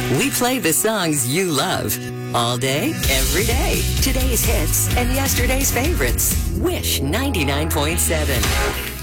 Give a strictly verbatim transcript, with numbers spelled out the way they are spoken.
We play the songs you love. All day, every day. Today's hits and yesterday's favorites. Wish ninety-nine point seven.